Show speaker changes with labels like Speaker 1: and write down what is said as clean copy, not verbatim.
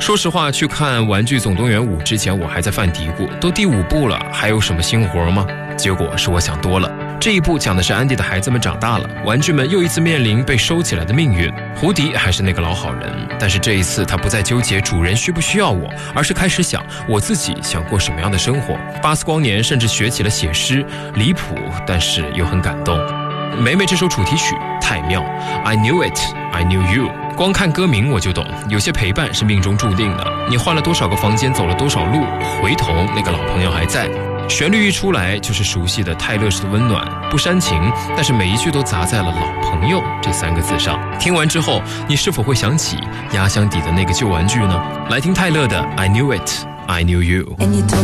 Speaker 1: 说实话，去看《玩具总动员5》之前，我还在犯嘀咕，都第5部了，还有什么新活吗？结果是我想多了。这一部讲的是安迪的孩子们长大了，玩具们又一次面临被收起来的命运。胡迪还是那个老好人，但是这一次他不再纠结主人需不需要我，而是开始想我自己想过什么样的生活。巴斯光年甚至学起了写诗，离谱，但是又很感动。梅梅这首主题曲太妙 ，I knew it, I knew you。光看歌名我就懂，有些陪伴是命中注定的。你换了多少个房间，走了多少路，回头那个老朋友还在。旋律一出来就是熟悉的泰勒式的温暖，不煽情，但是每一句都砸在了老朋友这3个字上。听完之后，你是否会想起压箱底的那个旧玩具呢？来听泰勒的 I knew it, I knew you。